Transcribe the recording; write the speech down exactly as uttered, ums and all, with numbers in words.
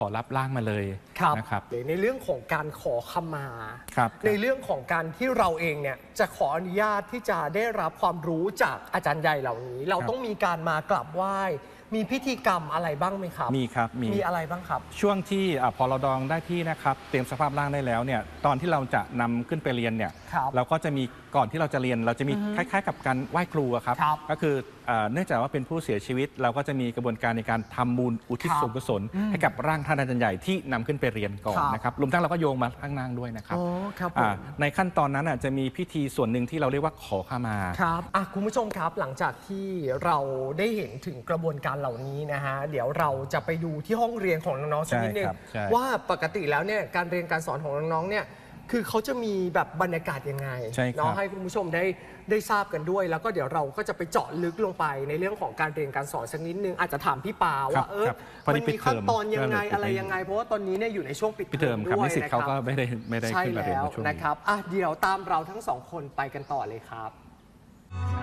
ขอรับร่างมาเลยนะครับในเรื่องของการขอขมาในเรื่องของการที่เราเองเนี่ยจะขออนุญาตที่จะได้รับความรู้จากอาจารย์ใหญ่เหล่านี้เราต้องมีการมากราบไหว้มีพิธีกรรมอะไรบ้างไหมครับมีครับมีอะไรบ้างครับช่วงที่พอเราดองได้ที่นะครับเตรียมสภาพร่างได้แล้วเนี่ยตอนที่เราจะนำขึ้นไปเรียนเนี่ยเราก็จะมีก่อนที่เราจะเรียนเราจะมีคล้ายๆกับการไหว้ครูครับก็คือเนื่องจากว่าเป็นผู้เสียชีวิตเราก็จะมีกระบวนการในการทำบุญอุทิศส่วนกุศลให้กับร่างท่านอาจารย์ใหญ่ที่นำขึ้นไปเรียนก่อนนะครับรวมทั้งเราก็โยงมาข้างล่างด้วยนะครับในขั้นตอนนั้นจะมีพิธีส่วนหนึ่งที่เราเรียกว่าขอขมาครับคุณผู้ชมครับหลังจากที่เราได้เห็นถึงกระบวนการเหล่านี้นะฮะเดี๋ยวเราจะไปดูที่ห้องเรียนของน้องๆสักนิดนึงว่าปกติแล้วเนี่ยการเรียนการสอนของน้องๆเนี่ยคือเขาจะมีแบบบรรยากาศยังไงเนาะให้คุณผู้ชมได้ได้ทราบกันด้วยแล้วก็เดี๋ยวเราก็จะไปเจาะลึกลงไปในเรื่องของการเรียนการสอนสักนิดนึงอาจจะถามพี่ปาว่าเออมันมีขั้นตอนยังไงอะไรยังไงเพราะว่าตอนนี้เนี่ยอยู่ในช่วงปิดเทอมด้วยนะครับเขาก็ไม่ได้ไม่ได้ขึ้นมาเรียนในช่วงนี้นะครับอ่ะเดี๋ยวตามเราทั้งสองคนไปกันต่อเลยครับ